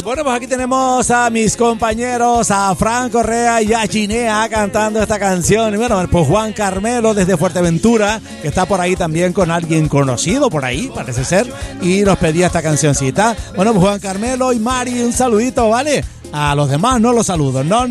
Bueno, pues aquí tenemos a mis compañeros, a Fran Correa y a Ginea cantando esta canción. Y bueno, pues Juan Carmelo desde Fuerteventura, que está por ahí también con alguien conocido por ahí, parece ser, y nos pedía esta cancioncita. Bueno, pues Juan Carmelo y Mari, un saludito, ¿vale? A los demás no los saludo, no